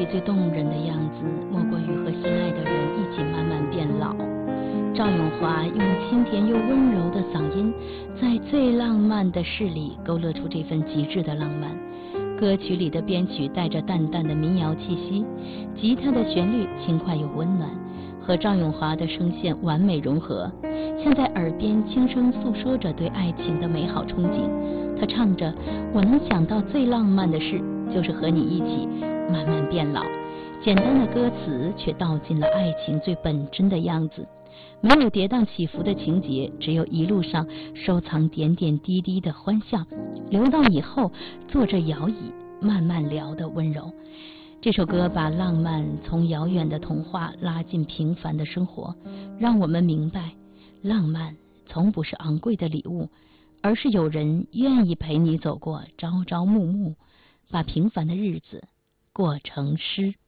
里最动人的样子，莫过于和心爱的人一起慢慢变老。赵咏华用清甜又温柔的嗓音，在最浪漫的事里勾勒出这份极致的浪漫。歌曲里的编曲带着淡淡的民谣气息，吉他的旋律轻快又温暖，和赵咏华的声线完美融合，像在耳边轻声诉说着对爱情的美好憧憬。他唱着：我能想到最浪漫的事，就是和你一起慢慢变老。简单的歌词却道尽了爱情最本真的样子，没有跌宕起伏的情节，只有一路上收藏点点滴滴的欢笑，留到以后坐着摇椅慢慢聊的温柔。这首歌把浪漫从遥远的童话拉进平凡的生活，让我们明白，浪漫从不是昂贵的礼物，而是有人愿意陪你走过朝朝暮暮，把平凡的日子过成诗。